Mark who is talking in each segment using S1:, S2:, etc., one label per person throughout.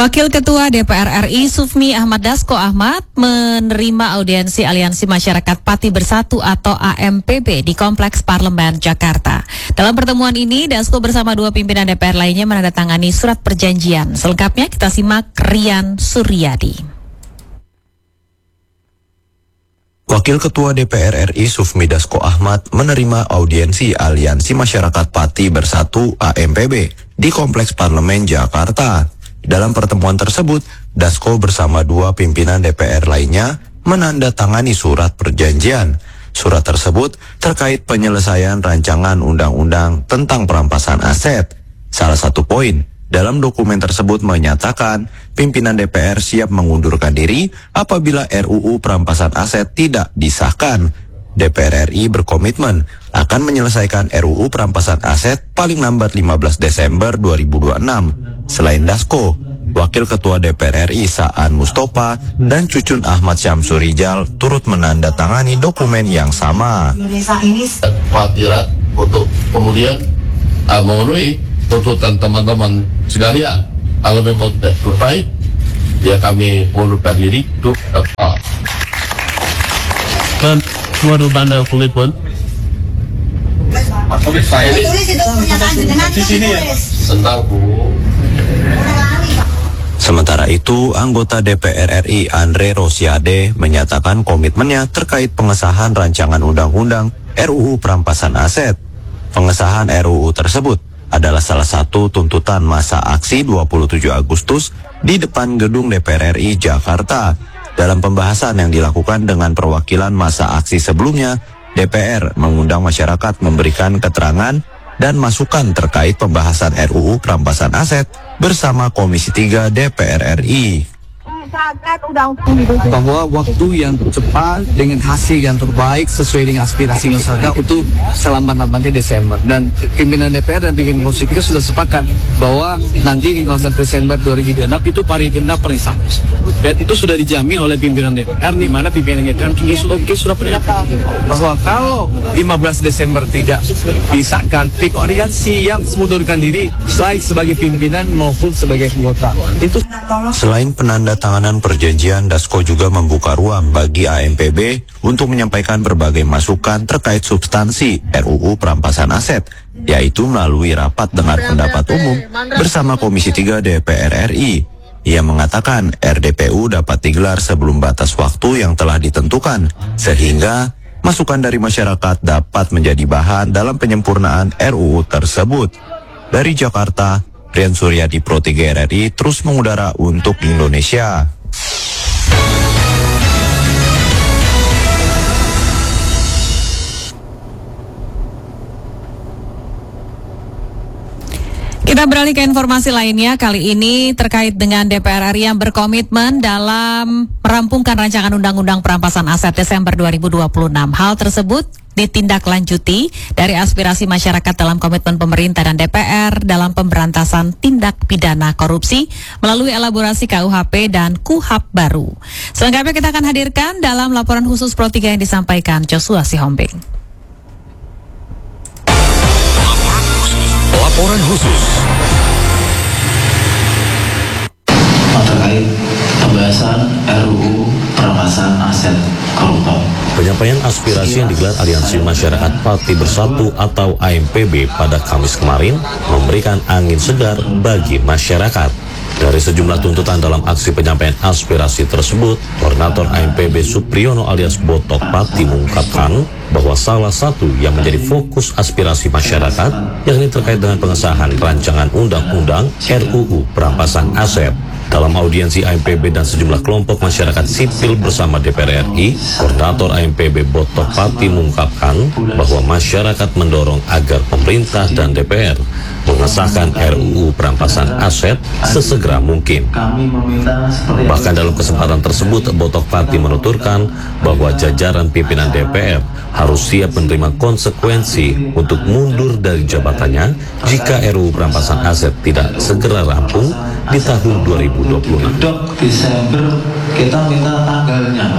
S1: Wakil Ketua DPR RI Sufmi Ahmad Dasko Ahmad menerima audiensi Aliansi Masyarakat Pati Bersatu atau AMPB di Kompleks Parlemen Jakarta. Dalam pertemuan ini, Dasko bersama dua pimpinan DPR lainnya menandatangani surat perjanjian. Selengkapnya kita simak Rian Suryadi.
S2: Wakil Ketua DPR RI Sufmi Dasko Ahmad menerima audiensi Aliansi Masyarakat Pati Bersatu AMPB di Kompleks Parlemen Jakarta. Dalam pertemuan tersebut, Dasko bersama dua pimpinan DPR lainnya menandatangani surat perjanjian. Surat tersebut terkait penyelesaian rancangan undang-undang tentang perampasan aset. Salah satu poin dalam dokumen tersebut menyatakan pimpinan DPR siap mengundurkan diri apabila RUU perampasan aset tidak disahkan. DPR RI berkomitmen akan menyelesaikan RUU perampasan aset paling lambat 15 Desember 2026. Selain Dasko, Wakil Ketua DPR RI Saan Mustafa dan Cucun Ahmad Syamsurijal turut menandatangani dokumen yang sama.
S3: Khawatiran untuk kemudian memenuhi tuntutan teman-teman sekalian. Kalau memang tidak terbaik, ya kami mengundurkan diri untuk waduh bandar kulit pun. Saya di sini ya. Senang Bu.
S2: Sementara itu, anggota DPR RI Andre Rosiade menyatakan komitmennya terkait pengesahan rancangan undang-undang RUU perampasan aset. Pengesahan RUU tersebut adalah salah satu tuntutan masa aksi 27 Agustus di depan gedung DPR RI Jakarta. Dalam pembahasan yang dilakukan dengan perwakilan masa aksi sebelumnya, DPR mengundang masyarakat memberikan keterangan dan masukan terkait pembahasan RUU perampasan aset bersama Komisi 3 DPR RI.
S4: Bahwa waktu yang cepat dengan hasil yang terbaik sesuai dengan aspirasi masyarakat untuk selambat-lambatnya Desember, dan pimpinan DPR dan pimpinan Komisi 3 sudah sepakat bahwa nanti di 15 Desember 2026 itu paripurna perisah, dan itu sudah dijamin oleh pimpinan DPR, di mana pimpinan DPR sudah pernyataan bahwa kalau 15 Desember tidak disahkan, koordinasi yang mengundurkan diri baik sebagai pimpinan maupun sebagai anggota. Itu
S2: selain penandatanganan perjanjian, Dasko juga membuka ruang bagi AMPB untuk menyampaikan berbagai masukan terkait substansi RUU perampasan aset, yaitu melalui rapat dengar pendapat umum bersama Komisi 3 DPR RI. Ia mengatakan RDPU dapat digelar sebelum batas waktu yang telah ditentukan, sehingga masukan dari masyarakat dapat menjadi bahan dalam penyempurnaan RUU tersebut. Dari Jakarta, Rian Suryadi, Pro 3 RRI terus mengudara untuk Indonesia.
S1: Kita beralih ke informasi lainnya, kali ini terkait dengan DPR RI yang berkomitmen dalam merampungkan rancangan Undang-Undang Perampasan Aset Desember 2026. Hal tersebut ditindaklanjuti dari aspirasi masyarakat dalam komitmen pemerintah dan DPR dalam pemberantasan tindak pidana korupsi melalui elaborasi KUHP dan KUHAP baru. Selengkapnya kita akan hadirkan dalam laporan khusus Pro 3 yang disampaikan Joshua Sihombing.
S5: Laporan khusus
S6: terkait pembahasan RUU perampasan aset koruptor.
S5: penyampaian aspirasi yang digelar Aliansi Masyarakat Pati Bersatu atau AMPB pada Kamis kemarin memberikan angin segar bagi masyarakat. Dari sejumlah tuntutan dalam aksi penyampaian aspirasi tersebut, Koordinator AMPB Supriyono alias Botok Pati mengungkapkan bahwa salah satu yang menjadi fokus aspirasi masyarakat yakni terkait dengan pengesahan rancangan undang-undang RUU perampasan aset. Dalam audiensi AMPB dan sejumlah kelompok masyarakat sipil bersama DPR RI, Koordinator AMPB Botok Pati mengungkapkan bahwa masyarakat mendorong agar pemerintah dan DPR mengesahkan RUU perampasan aset sesegera mungkin. Bahkan dalam kesempatan tersebut, Botok Pati menuturkan bahwa jajaran pimpinan DPR harus siap menerima konsekuensi untuk mundur dari jabatannya jika RUU perampasan aset tidak segera rampung di tahun 2026.
S6: Desember kita minta tanggalnya, Pak.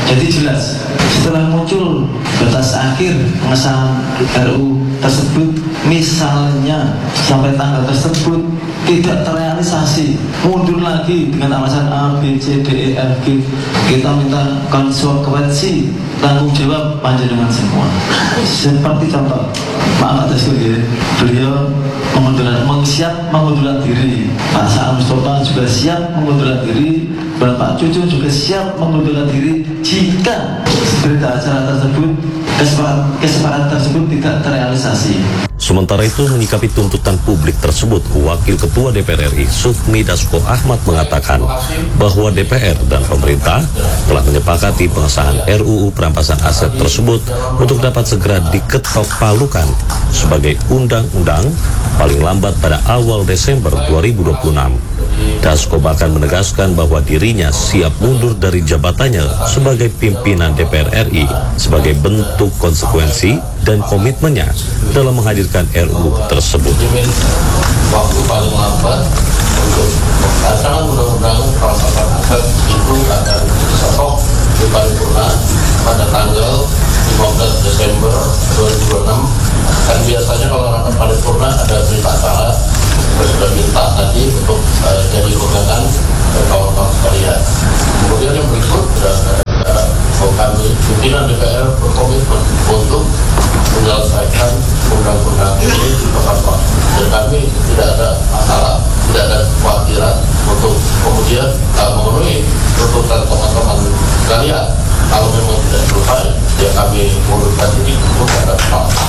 S6: Jadi jelas setelah muncul batas akhir pengesahan RUU tersebut, misalnya sampai tanggal tersebut tidak terrealisasi, mundur lagi dengan alasan A, B, C, D, E, F, G, kita minta konsekuensi tanggung jawab panjenengan semua. Seperti contoh Pak Atas ya, beliau siap mengundurkan diri, Pak Sa'am Mustafa juga siap mengundurkan diri, Bapak Cucu juga siap mengundurkan diri jika berita acara tersebut, kesepakatan tersebut tidak terrealisasi.
S5: Sementara itu, menyikapi tuntutan publik tersebut, Wakil Ketua DPR RI Sufmi Dasko Ahmad mengatakan bahwa DPR dan pemerintah telah menyepakati pengesahan RUU perampasan aset tersebut untuk dapat segera diketok palukan sebagai undang-undang paling lambat pada awal Desember 2026. Dasko bahkan menegaskan bahwa dirinya siap mundur dari jabatannya sebagai pimpinan DPR RI sebagai bentuk konsekuensi dan komitmennya dalam menghadirkan RUU tersebut.
S7: Waktu paling lambat untuk rancangan undang-undang perampasan aset itu akan diketok di paripurna pada tanggal 15 Desember 2026. Kan biasanya kalau rapat paripurna ada berita acara, kita sudah minta tadi untuk jadi pegangan kawan-kawan sekalian. Kemudian yang berikut kami pimpinan DPR berkomitmen untuk menyelesaikan undang-undang ini tepat waktu. Dan kami tidak ada masalah, tidak ada kekhawatiran untuk kemudian memenuhi tuntutan teman-teman sekalian. Kalau memang tidak selesai, ya kami mengundurkan diri untuk ada masalah.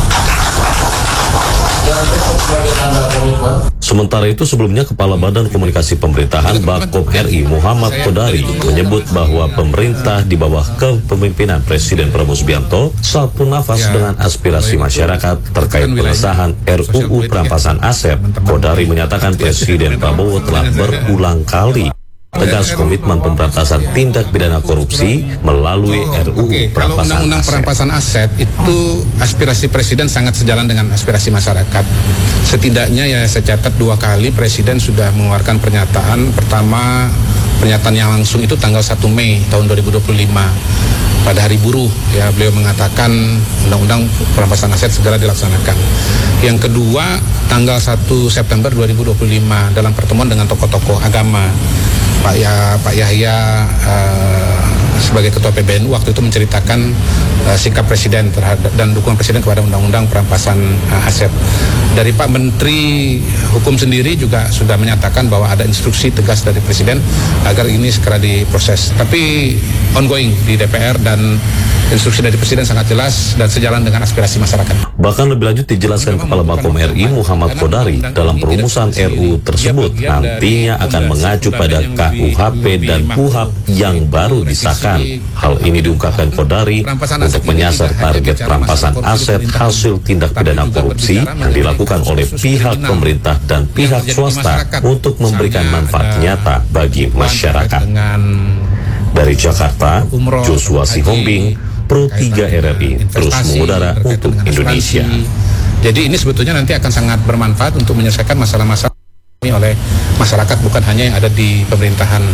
S5: Sementara itu, sebelumnya Kepala Badan Komunikasi Pemerintahan Bakom RI Muhammad Kodari menyebut bahwa pemerintah di bawah kepemimpinan Presiden Prabowo Subianto satu nafas dengan aspirasi masyarakat terkait pengesahan RUU perampasan aset. Kodari menyatakan Presiden Prabowo telah berulang kali tegas komitmen pemberantasan tindak pidana korupsi melalui RUU perampasan
S8: Undang-undang perampasan aset itu aspirasi Presiden sangat sejalan dengan aspirasi masyarakat. Setidaknya ya saya catat 2 kali Presiden sudah mengeluarkan pernyataan. Pertama, pernyataan yang langsung itu tanggal 1 Mei tahun 2025 pada Hari Buruh, ya beliau mengatakan undang-undang perampasan aset segera dilaksanakan. Yang kedua, tanggal 1 September 2025 dalam pertemuan dengan tokoh-tokoh agama. Pak Yahya sebagai Ketua PBNU waktu itu menceritakan sikap Presiden terhadap dan dukungan Presiden kepada undang-undang perampasan aset. Dari Pak Menteri Hukum sendiri juga sudah menyatakan bahwa ada instruksi tegas dari Presiden agar ini segera diproses. Tapi ongoing di DPR dan instruksi dari Presiden sangat jelas dan sejalan dengan aspirasi masyarakat.
S5: Bahkan lebih lanjut dijelaskan Kepala Bakom RI Muhammad Kodari dalam perumusan RUU tersebut nantinya akan mengacu pada KUHP dan KUHAP yang baru disahkan. Hal ini diungkapkan Kodari untuk menyasar target perampasan aset hasil tindak pidana korupsi yang dilakukan oleh pihak pemerintah dan pihak swasta untuk memberikan manfaat nyata bagi masyarakat. Dari Jakarta, Joshua Sihombing, Pro 3 RRI terus mengudara untuk Indonesia.
S8: Jadi ini sebetulnya nanti akan sangat bermanfaat untuk menyelesaikan masalah-masalah oleh masyarakat, bukan hanya yang ada di pemerintahan.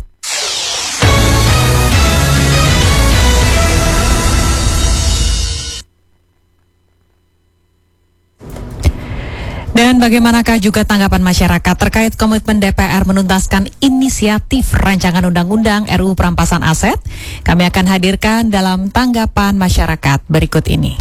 S1: Dan bagaimanakah juga tanggapan masyarakat terkait komitmen DPR menuntaskan inisiatif rancangan undang-undang RUU perampasan aset? Kami akan hadirkan dalam tanggapan masyarakat berikut ini.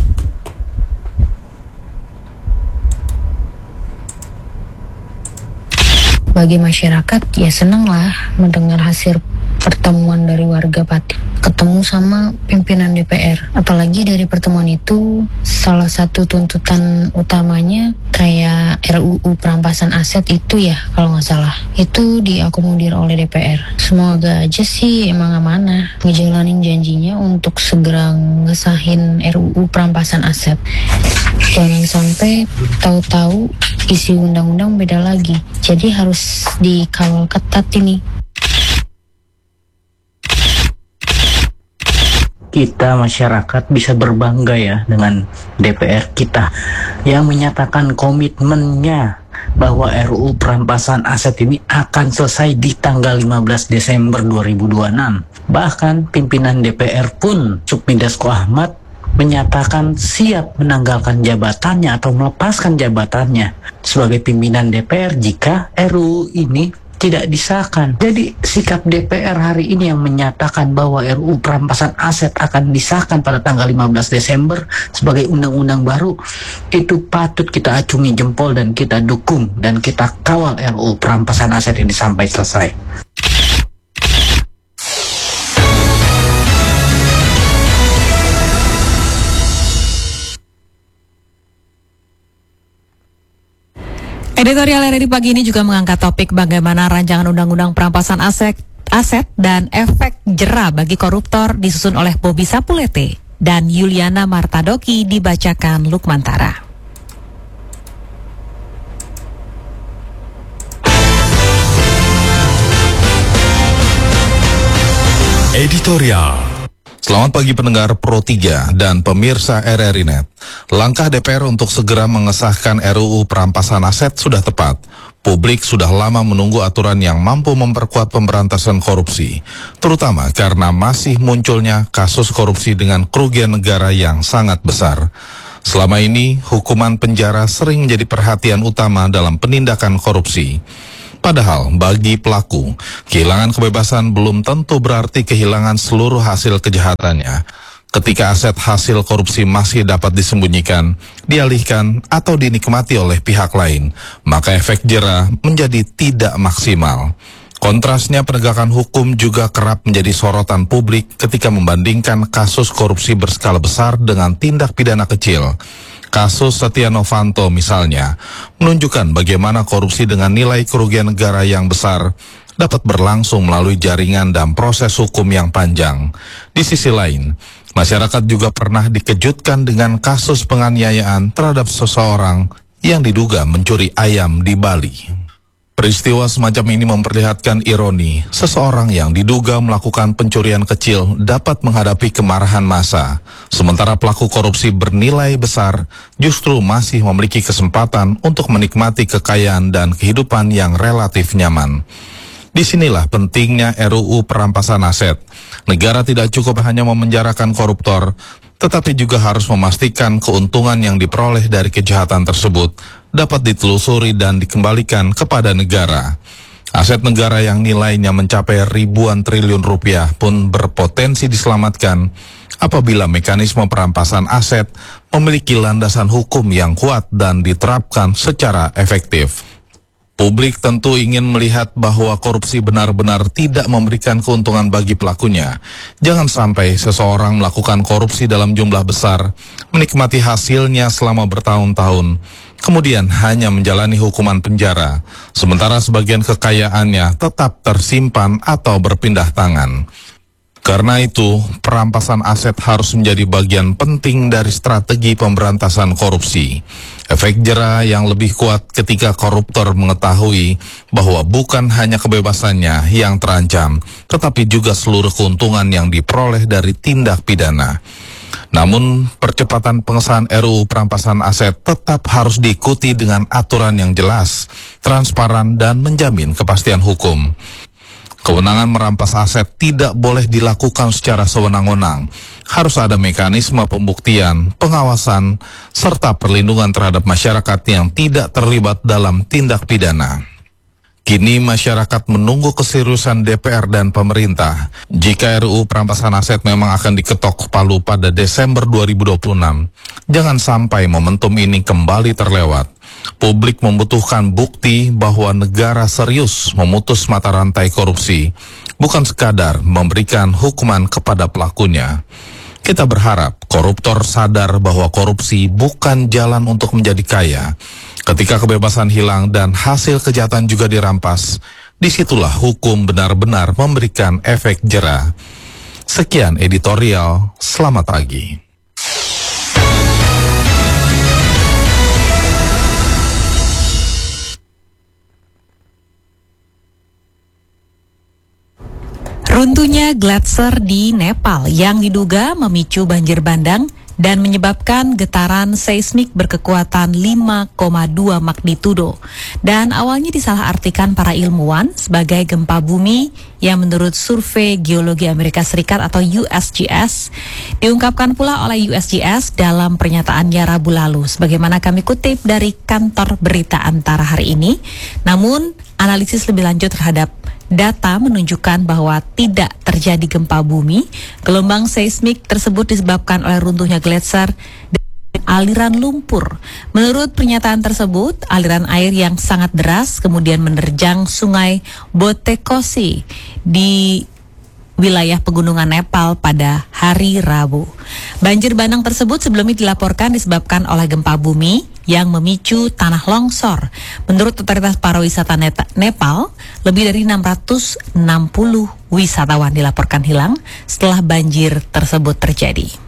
S9: Bagi masyarakat ya senang lah mendengar hasil pertemuan dari warga Pati ketemu sama pimpinan DPR. Apalagi dari pertemuan itu salah satu tuntutan utamanya kayak RUU perampasan aset itu ya kalau nggak salah itu diakomodir oleh DPR. Semoga aja sih emang amanah ngejalanin janjinya untuk segera ngesahin RUU perampasan aset. Jangan sampai tahu-tahu isi undang-undang beda lagi. Jadi harus dikawal ketat ini.
S10: Kita masyarakat bisa berbangga ya dengan DPR kita yang menyatakan komitmennya bahwa RUU perampasan aset ini akan selesai di tanggal 15 Desember 2026. Bahkan pimpinan DPR pun Sufmi Dasko Ahmad menyatakan siap menanggalkan jabatannya atau melepaskan jabatannya sebagai pimpinan DPR jika RUU ini tidak disahkan. Jadi sikap DPR hari ini yang menyatakan bahwa RUU perampasan aset akan disahkan pada tanggal 15 Desember sebagai undang-undang baru, itu patut kita acungi jempol dan kita dukung dan kita kawal RUU perampasan aset ini sampai selesai.
S1: Editorial RRI pagi ini juga mengangkat topik bagaimana rancangan undang-undang perampasan aset dan efek jera bagi koruptor disusun oleh Bobi Sapulete dan Yuliana Martadoki dibacakan Lukmantara.
S11: Editorial. Selamat pagi pendengar Pro 3 dan pemirsa RRI Net. Langkah DPR untuk segera mengesahkan RUU perampasan aset sudah tepat. Publik sudah lama menunggu aturan yang mampu memperkuat pemberantasan korupsi, terutama karena masih munculnya kasus korupsi dengan kerugian negara yang sangat besar. Selama ini, hukuman penjara sering menjadi perhatian utama dalam penindakan korupsi. Padahal bagi pelaku, kehilangan kebebasan belum tentu berarti kehilangan seluruh hasil kejahatannya. Ketika aset hasil korupsi masih dapat disembunyikan, dialihkan, atau dinikmati oleh pihak lain, maka efek jera menjadi tidak maksimal. Kontrasnya, penegakan hukum juga kerap menjadi sorotan publik ketika membandingkan kasus korupsi berskala besar dengan tindak pidana kecil. Kasus Setia Novanto misalnya menunjukkan bagaimana korupsi dengan nilai kerugian negara yang besar dapat berlangsung melalui jaringan dan proses hukum yang panjang. Di sisi lain, masyarakat juga pernah dikejutkan dengan kasus penganiayaan terhadap seseorang yang diduga mencuri ayam di Bali. Peristiwa semacam ini memperlihatkan ironi, seseorang yang diduga melakukan pencurian kecil dapat menghadapi kemarahan massa, sementara pelaku korupsi bernilai besar justru masih memiliki kesempatan untuk menikmati kekayaan dan kehidupan yang relatif nyaman. Disinilah pentingnya RUU perampasan aset. Negara tidak cukup hanya memenjarakan koruptor, tetapi juga harus memastikan keuntungan yang diperoleh dari kejahatan tersebut dapat ditelusuri dan dikembalikan kepada negara. Aset negara yang nilainya mencapai ribuan triliun rupiah pun berpotensi diselamatkan apabila mekanisme perampasan aset memiliki landasan hukum yang kuat dan diterapkan secara efektif. Publik tentu ingin melihat bahwa korupsi benar-benar tidak memberikan keuntungan bagi pelakunya. Jangan sampai seseorang melakukan korupsi dalam jumlah besar, menikmati hasilnya selama bertahun-tahun, kemudian hanya menjalani hukuman penjara, sementara sebagian kekayaannya tetap tersimpan atau berpindah tangan. Karena itu, perampasan aset harus menjadi bagian penting dari strategi pemberantasan korupsi. Efek jera yang lebih kuat ketika koruptor mengetahui bahwa bukan hanya kebebasannya yang terancam, tetapi juga seluruh keuntungan yang diperoleh dari tindak pidana. Namun, percepatan pengesahan RUU perampasan aset tetap harus diikuti dengan aturan yang jelas, transparan, dan menjamin kepastian hukum. Kewenangan merampas aset tidak boleh dilakukan secara sewenang-wenang. Harus ada mekanisme pembuktian, pengawasan, serta perlindungan terhadap masyarakat yang tidak terlibat dalam tindak pidana. Kini masyarakat menunggu keseriusan DPR dan pemerintah. Jika RUU perampasan aset memang akan diketok palu pada Desember 2026, jangan sampai momentum ini kembali terlewat. Publik membutuhkan bukti bahwa negara serius memutus mata rantai korupsi, bukan sekadar memberikan hukuman kepada pelakunya. Kita berharap koruptor sadar bahwa korupsi bukan jalan untuk menjadi kaya. Ketika kebebasan hilang dan hasil kejahatan juga dirampas, disitulah hukum benar-benar memberikan efek jera. Sekian editorial, selamat pagi.
S1: Runtuhnya gletser di Nepal yang diduga memicu banjir bandang dan menyebabkan getaran seismik berkekuatan 5,2 magnitudo. Dan awalnya disalahartikan para ilmuwan sebagai gempa bumi yang menurut Survei Geologi Amerika Serikat atau USGS diungkapkan pula oleh USGS dalam pernyataannya Rabu lalu. Sebagaimana kami kutip dari kantor berita Antara hari ini, namun analisis lebih lanjut terhadap data menunjukkan bahwa tidak terjadi gempa bumi. Gelombang seismik tersebut disebabkan oleh runtuhnya gletser dan aliran lumpur. Menurut pernyataan tersebut, aliran air yang sangat deras kemudian menerjang sungai Botekoshi di wilayah pegunungan Nepal pada hari Rabu. Banjir bandang tersebut sebelumnya dilaporkan disebabkan oleh gempa bumi yang memicu tanah longsor. Menurut otoritas pariwisata Nepal, lebih dari 660 wisatawan dilaporkan hilang setelah banjir tersebut terjadi.